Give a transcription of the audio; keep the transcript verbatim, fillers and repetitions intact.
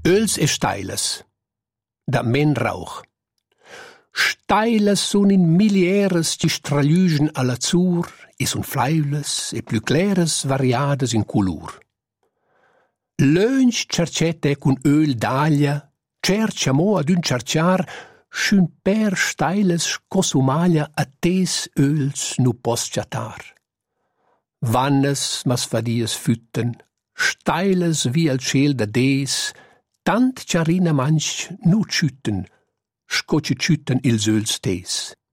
Öls e steilas. Da men rauch. Steilas sun in milieras ci stragliuschen all'azur e sun flaivlas e plü claras variadas in culur. Lönch cercette cun öl d'aglia, cercia mo ad un cerciar schün per steilas scosumaglia a tes öls nu pos chatar. Vannas mas fadias fütten, steilas wie al ciel da des, tant charina manch nu ciütten, sco ci ciütten ils öls tes.